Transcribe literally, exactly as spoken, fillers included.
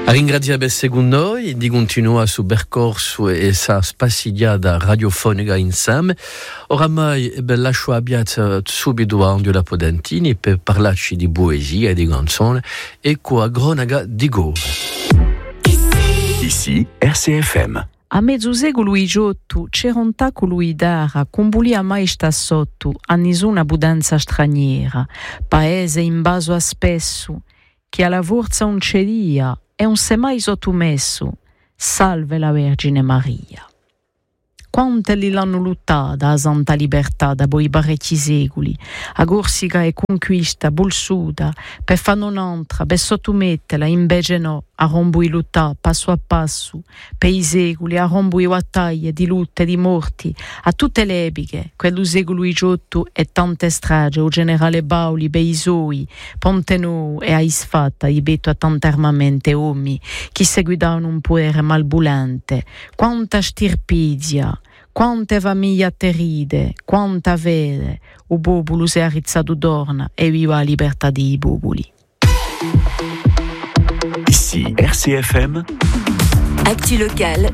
Ringraziamo secondo noi di continuare su percorso e sa spaziata radiofonica insieme. Oramai lascio abbiate subito Angela Podentini per parlarci di poesia e di canzone e con la cronaca di Gove. Ici R C F M. A mezzo secolo i giottu c'era un tacolo idara, con bulia mai sta sotto, a nessuna budanza straniera, paese in baso a spesso, che alla forza un cedia, e un se mai sottomesso, salve la Vergine Maria. Quante li l'hanno lottata a santa libertà da poi parecchi secoli, a Corsica e conquista, bolsuta, per fare un'altra, per sottometterla, invece no, a rombo i lottare passo a passo, per i secoli, a rombo i battaglie di lutte, di morti, a tutte le epiche, quello secolo i giotto e tante strage, o generale Bauli, per i soi, Pontenò e a Isfatta, i betto a tante armamente uomini, chi seguitavano un potere malbulante, quanta stirpizia, quante famiglie atterrite, quanta vede, o popolo si è arrizzato d'orna e viva la libertà dei popoli. Ici R C F M. Actu locale